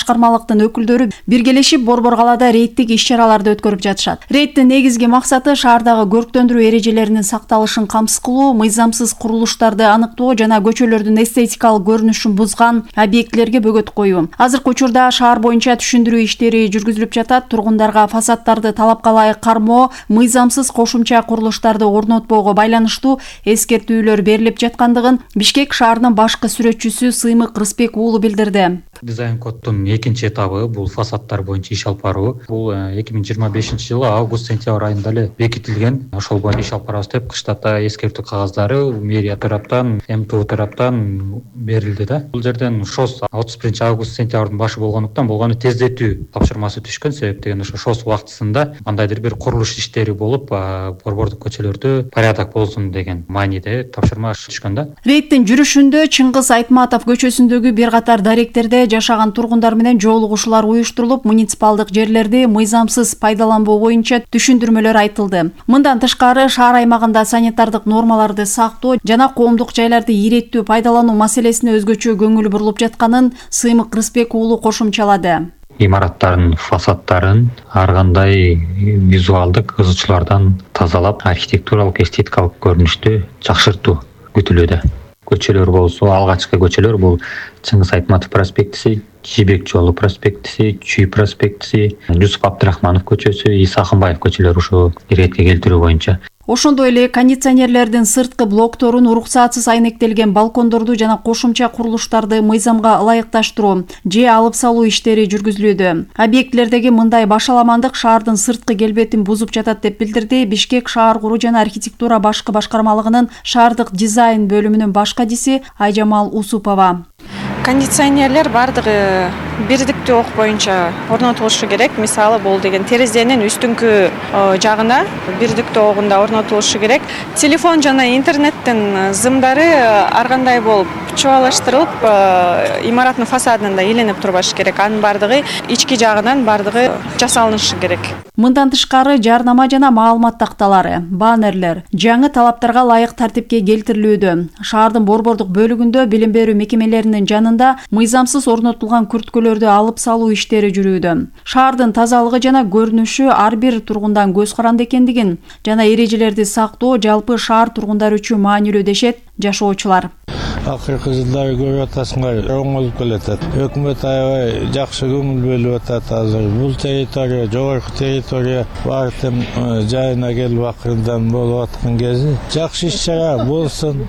башкармалыктын өкүлдөрү биргелешип Борбор калаада рейдтик иш-чараларды өткөрүп жатышат. Рейдтин негизги максаты шаардагы көрктөндүрүү эрежелеринин сакталышын камсыз кылуу, мыйзамсыз курулуштарды аныктоо жана көчөлөрдүн эстетикалык көрүнүшүн бузган объектилерге бөгөт коюу. Азыркы учурда шаар боюнча түшүндүрүү иштери жүргүзүлүп жатат. Тургундарга фасаддарды талапка ылайык кармоо, мыйзамсыз кошумча курулуштарды орнотпоого байланыштуу эскертүүлөр берилип жаткандыгын Бишкек шаарынын башкы сүрөтчүсү Сыймык Рыспек уулу билдирди. Дизайн коддун экинчи этабы бул фасаддар боюнча иш алып баруу. Бул 2025-жылы август-сентябрь айында эле бекитилген. Ошол боюнча иш алып барабыз деп кыштата эскертүү кагаздары мэрия тараптан, МТУ тараптан берилди да. Бул жерден ШОС 31 август-сентябрдын башы болгондуктан болгону тездетүү тапшырмасы түшкөн. Себеп деген ошо ШОС убактысында кандайдыр бир курулуш иштери болуп, борбордук көчөлөрдө порядок болсун деген мааниде тапшырма түшкөн да. Рейдтин жүрүшүндө Чыңгыз Айтматов көчөсүндөгү бир катар даректерде жашаган тургундар менен жолугушуулар уюштурулуп, муниципалдык жерлерди мыйзамсыз пайдаланбоо боюнча түшүндүрмөлөр айтылды. Мындан тышкары шаар аймагында санитардык нормаларды сактоо жана коомдук жайларды иреттүү пайдалануу маселесине өзгөчө көңүл бурулуп жатканын Сыймык Рыспек уулу кошумчалады. Имараттардын фасаддарын ар кандай визуалдык кызычуулардан тазалап, архитектуралык эстетикалык көрүнүштү жакшыртуу күтүлүүдө. Көчөлөр болсо, алгачкы көчөлөр бул Чыңгыз Айтматов проспектиси, Жибек жолу проспектиси, Чүй проспектиси, Жусуп Абдрахманов көчөсү, Иса Акынбаев көчөлөрү ушу иретке келтирүү боюнча. Ошондой эле кондиционерлердин сырткы блокторун, уруксатсыз айнектелген балкондорду жана кошумча курулуштарды мыйзамга ылайыкташтыруу же алып салуу иштери жүргүзүлүүдө. Объектилердеги мындай башаламандык шаардын сырткы келбетин бузуп жатат деп билдирди Бишкек шаар куруу жана архитектура башкы башкармалыгынын шаардык дизайн бөлүмүнүн баш кадиси Айжамал Усупова. Кондиционерлер бардыгы бирдиктүү ок боюнча орнотулушу керек. Мисалы бул деген терезенин үстүңкү жагына бирдиктүү огунда орнотулушу керек. Телефон жана интернеттин зымдары ар кандай болуп чубалаштырылып, имараттын фасадында иленип турбашы керек. Анын бардыгы ички жагынан бардыгы жасалынышы керек. Мындан тышкары жарнама жана маалымат такталары, баннерлер жаңы талаптарга ылайык тартипке келтирилүүдө. Шаардын борбордук бөлүгүндө билим берүү мекемелеринин жанында мыйзамсыз орнотулган күрткөлөрдү алып салуу иштери жүрүүдө. Шаардын тазалыгы жана көрүнүшү ар бир тургундан көз каранды экендигин жана эрежелерди сактоо жалпы шаар тургундары үчүн маанилүү дешет жашоочулар. Акыркы жылдары көрүп атасыңар, оңолуп келатат. Өкмөт аябай жакшы көңүл бөлүп атат азыр. Бул территория, жогорку территория баардык жайына келип акырдан болуп аткан кези. Жакшы иш-чара болсун,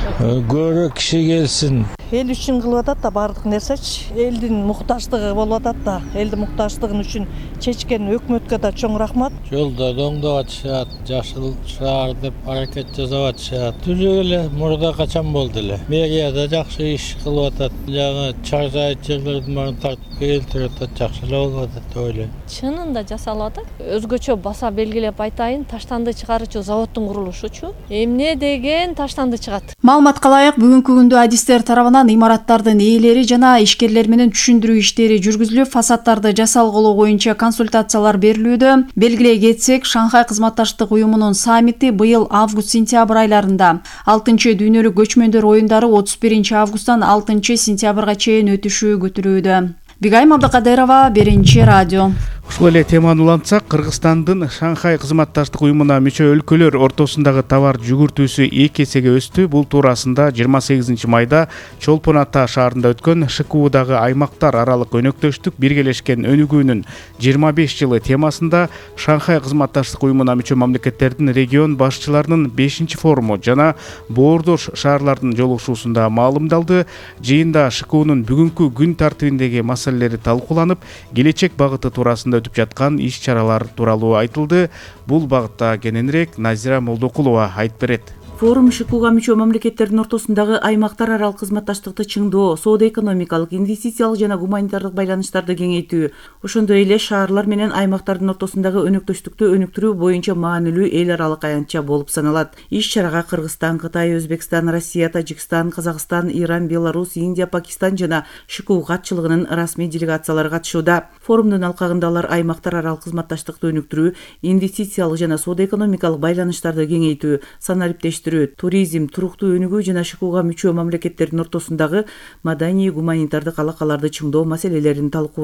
көрө киши келсин. Эл үчүн кылып атат да баардык нерсечи. Элдин муктаждыгы болуп атат да. Элдин муктаждыгын үчүн чечкен өкмөткө да чоң рахмат. Жолдорду оңдоп атышат, жашыл шаар деп аракет жасап атышат. Түзүп эле мурда качан болду эле. Мэрияда жакшы иш кылып атат. Жаңы чаржайыт жерлердин баарын тартипке келтирип атат, жакшы эле болуп атат деп ойлойм. Чынында жасалып атат. Өзгөчө баса белгилеп айтайын, таштанды чыгаруучу заводдун курулушучу. Эмне деген таштанды чыгат. Маалыматка ылайык бүгүнкү күндө адистер тарабынан имараттардын ээлери жана ишкерлер менен түшүндүрүү иштери жүргүзүлүп, фасаддарды жасалгылоо боюнча консультациялар берилүүдө. Белгилей кетсек, Шанхай кызматташтык уюмунун саммити быйыл август-сентябрь айларында, 6-дүйнөлүк көчмөндөр оюндары 31 августтан 6 сентябрга чейин өтүшү күтүлүүдө. Бигайым Абдыкадырова, Биринчи радио. Ушул эле теманы улантсак, Кыргызстандын Шанхай кызматташтык уюмуна мүчө өлкөлөр ортосундагы товар жүгүртүүсү 2 эсеге өстү. Бул туурасында 28 майда Чолпон Ата шаарында өткөн ШКУдагы аймактар аралык өнөктөштүк биргелешкен өнүгүүнүн 25 жылы темасында Шанхай кызматташтык уюмуна мүчө мамлекеттердин регион башчыларынын 5-форуму жана боордош шаарлардын жолугушуусунда маалымдалды. Жыйында ШКУнун бүгүнкү күн тартибиндеги маселелери талкууланып, келечек багыты туурасында өтүп жаткан иш-чаралар тууралуу айтылды. Бул багытта кененирээк Назира Молдокулова айтып берет. Форум ШКУга мүчө мамлекеттердин ортосундагы аймактар аралык кызматташтыкты чыңдоо, соода-экономикалык, инвестициялык жана гуманитардык байланыштарды кеңейтүү, ошондой эле шаарлар менен аймактардын ортосундагы өнөктөштүктү өнүктүрүү боюнча маанилүү эл аралык аянтча болуп саналат. Иш-чарага Кыргызстан, Кытай, Өзбекстан, Россия, Тажикстан, Казакстан, Иран, Беларусь, Индия, Пакистан жана ШКУ катчылыгынын расмий делегациялары катышууда. Форумдун алкагында алар аймактар аралык кызматташтыкты өнүктүрүү, инвестициялык жана соода-экономикалык байланыштарды кеңейтүү, санариптештирүү, туризм, туруктуу өнүгүү жана ШКУга мүчө мамлекеттердин ортосундагы маданий гуманитардык алакаларды чыңдоо маселелерин талкуу